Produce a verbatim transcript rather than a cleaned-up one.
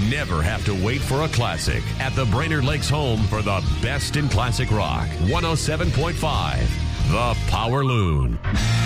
never have to wait for a classic at the Brainerd Lakes home for the best in classic rock. one oh seven point five, The Power Loon.